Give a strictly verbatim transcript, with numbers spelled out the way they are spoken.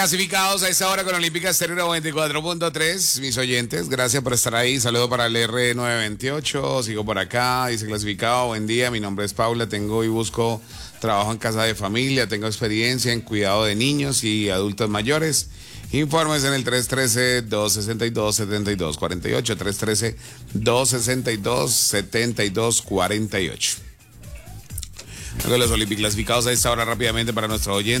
Clasificados a esta hora con Olímpica Estéreo noventa y cuatro punto tres, mis oyentes, gracias por estar ahí, saludo para el R nueve veintiocho, sigo por acá, dice clasificado, buen día, mi nombre es Paula, tengo y busco trabajo en casa de familia, tengo experiencia en cuidado de niños y adultos mayores, informes en el tres uno tres, dos seis dos, siete dos cuatro ocho, tres uno tres, dos seis dos, siete dos cuatro ocho. Luego los Olímpicos clasificados a esta hora rápidamente para nuestro oyente.